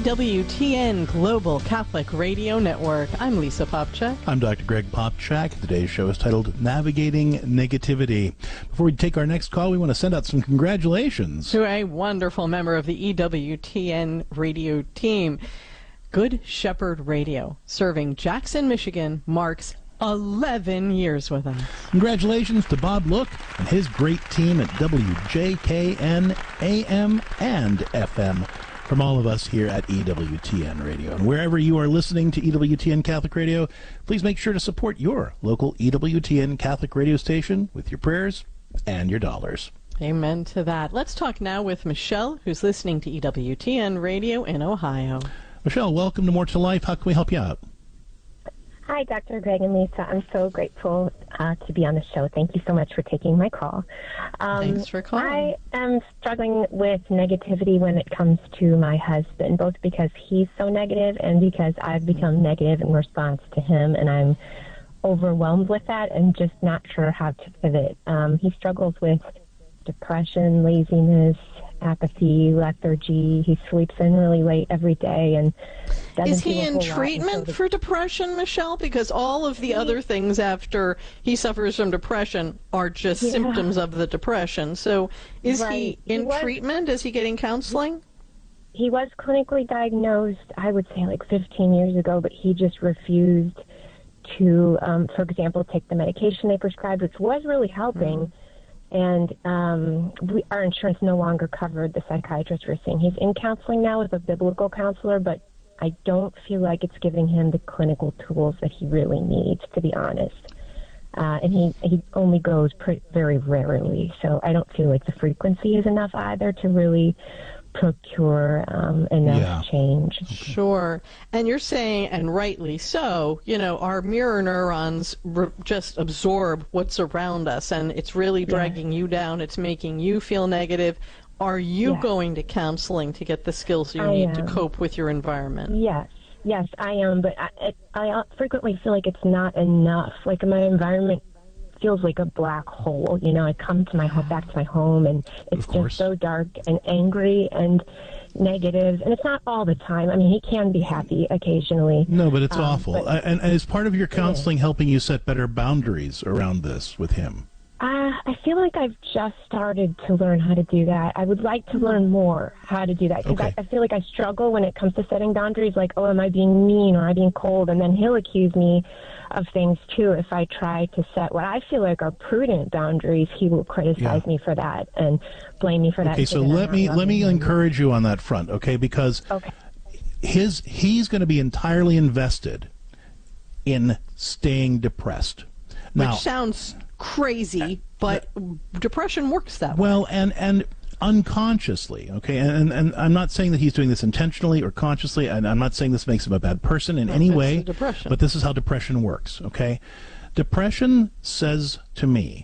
EWTN Global Catholic Radio Network. I'm Lisa Popchak. I'm Dr. Greg Popchak. Today's show is titled Navigating Negativity. Before we take our next call, we want to send out some congratulations to a wonderful member of the EWTN radio team. Good Shepherd Radio, serving Jackson, Michigan, marks 11 years with us. Congratulations to Bob Look and his great team at WJKN AM and FM. From all of us here at EWTN Radio. And wherever you are listening to EWTN Catholic Radio, please make sure to support your local EWTN Catholic radio station with your prayers and your dollars. Amen to that. Let's talk now with Michelle, who's listening to EWTN Radio in Ohio. Michelle, welcome to More to Life. How can we help you out? Hi, Dr. Greg and Lisa. I'm so grateful to be on the show. Thank you so much for taking my call. Thanks for calling. I am struggling with negativity when it comes to my husband, both because he's so negative and because I've become negative in response to him, and I'm overwhelmed with that and just not sure how to pivot. He struggles with depression, laziness, apathy, lethargy. He sleeps in really late every day and doesn't. Is he in treatment for depression, Michelle? Because all of the other things after he suffers from depression are just symptoms of the depression. So is he in treatment? Is he getting counseling? He was clinically diagnosed, I would say, like 15 years ago, but he just refused to, for example, take the medication they prescribed, which was really helping. And our insurance no longer covered the psychiatrist we're seeing. He's in counseling now with a biblical counselor, but I don't feel like it's giving him the clinical tools that he really needs, to be honest. And he only goes very rarely, so I don't feel like the frequency is enough either to really procure enough change. Sure. And you're saying, and rightly so, you know, our mirror neurons just absorb what's around us, and it's really dragging you down. It's making you feel negative. Are you going to counseling to get the skills you need to cope with your environment? Yes, I am, but I frequently feel like it's not enough. Like my environment feels like a black hole. You know, I come to back to my home, and it's just so dark and angry and negative. And it's not all the time. I mean, he can be happy occasionally. No, but it's awful. And is part of your counseling helping you set better boundaries around this with him? I feel like I've just started to learn how to do that. I would like to learn more how to do that, because I feel like I struggle when it comes to setting boundaries, like, oh, am I being mean or am I being cold? And then he'll accuse me of things, too. If I try to set what I feel like are prudent boundaries, he will criticize me for that and blame me for that. Okay, so let me encourage you on that front, okay? Because he's going to be entirely invested in staying depressed. Now, which sounds crazy, but depression works that way. Well, and unconsciously, okay? And I'm not saying that he's doing this intentionally or consciously, and I'm not saying this makes him a bad person in any way, but this is how depression works, okay? Depression says to me,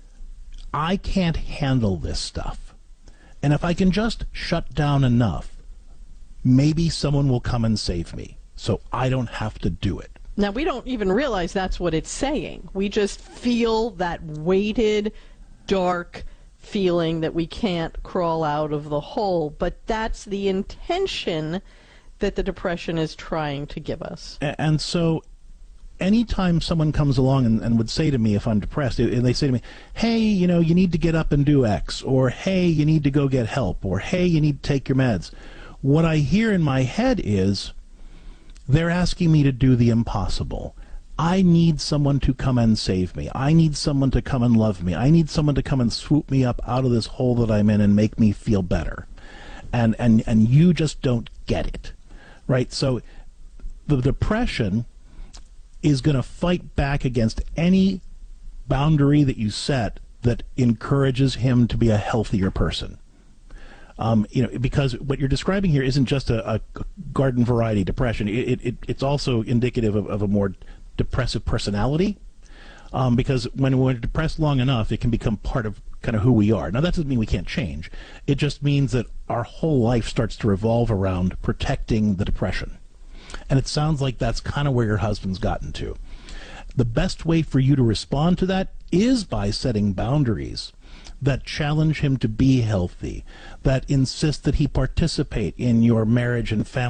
I can't handle this stuff. And if I can just shut down enough, maybe someone will come and save me, so I don't have to do it. Now, we don't even realize that's what it's saying. We just feel that weighted, dark feeling that we can't crawl out of the hole. But that's the intention that the depression is trying to give us. And so anytime someone comes along and would say to me, if I'm depressed, and they say to me, hey, you know, you need to get up and do X, or hey, you need to go get help, or hey, you need to take your meds, what I hear in my head is, they're asking me to do the impossible. I need someone to come and save me. I need someone to come and love me. I need someone to come and swoop me up out of this hole that I'm in and make me feel better. And you just don't get it, right? So the depression is going to fight back against any boundary that you set that encourages him to be a healthier person. You know, because what you're describing here isn't just a garden variety depression. It's also indicative of a more depressive personality. Because when we're depressed long enough, it can become part of kind of who we are. Now, that doesn't mean we can't change. It just means that our whole life starts to revolve around protecting the depression. And it sounds like that's kind of where your husband's gotten to. The best way for you to respond to that is by setting boundaries that challenge him to be healthy, that insist that he participate in your marriage and family